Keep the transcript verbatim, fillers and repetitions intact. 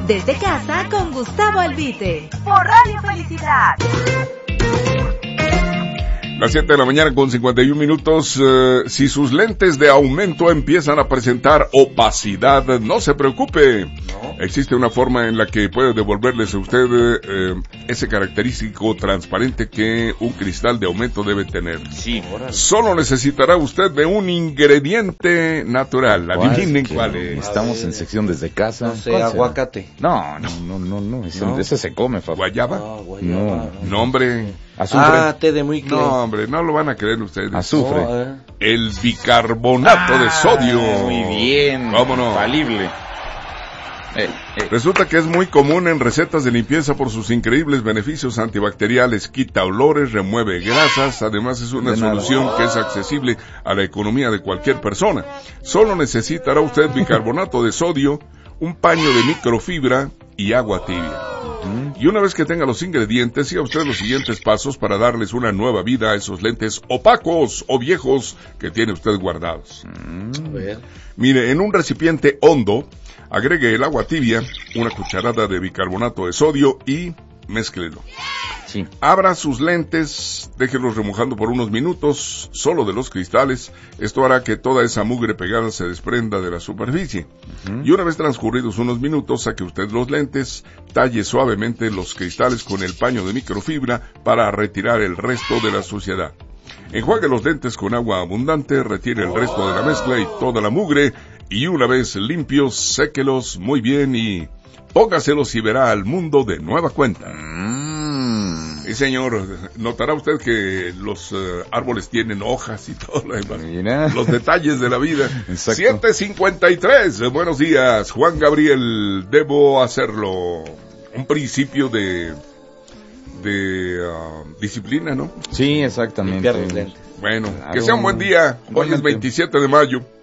Desde casa con Gustavo Albite. Por Radio Felicidad. Las siete de la mañana con cincuenta y un minutos. Eh, si sus lentes de aumento empiezan a presentar opacidad, no se preocupe. No. Existe una forma en la que puede devolverles a usted eh, ese característico transparente que un cristal de aumento debe tener. Sí. Solo necesitará usted de un ingrediente natural. Adivinen cuál es. Estamos en sección desde casa. No sé, aguacate. No, no, no, no, no. Ese, ¿No? ese se come, Fabio. ¿Guayaba? Ah, guayaba, No. No, hombre. Azufre. Ah, té de muy claro. No, hombre, no lo van a creer ustedes. Azufre. Oh, eh. El bicarbonato Ah, de sodio. Muy bien. ¿Cómo no? Infalible. Eh, eh. Resulta que es muy común en recetas de limpieza por sus increíbles beneficios antibacteriales, quita olores, remueve grasas, además es una De nada. solución que es accesible a la economía de cualquier persona. Solo necesitará usted bicarbonato de sodio, un paño de microfibra y agua tibia. Y una vez que tenga los ingredientes, siga usted los siguientes pasos para darles una nueva vida a esos lentes opacos o viejos que tiene usted guardados. A ver. Mire, en un recipiente hondo, agregue el agua tibia, una cucharada de bicarbonato de sodio y mézclelo. Sí. Abra sus lentes, déjelos remojando por unos minutos, solo de los cristales. Esto hará que toda esa mugre pegada se desprenda de la superficie. Uh-huh. Y una vez transcurridos unos minutos, saque usted los lentes, talle suavemente los cristales con el paño de microfibra para retirar el resto de la suciedad. Enjuague los lentes con agua abundante, retire el resto de la mezcla y toda la mugre, y una vez limpios, séquelos muy bien y póngaselos y verá al mundo de nueva cuenta. Sí, señor, notará usted que los uh, árboles tienen hojas y todo lo demás. Mira. Los detalles de la vida. Exacto. siete cincuenta y tres, buenos días, Juan Gabriel, debo hacerlo. Un principio de, de uh, disciplina, ¿no? Sí, exactamente. Limpiar los lentes. Bueno, Claro. que sea un buen día. Hoy es veintisiete de mayo.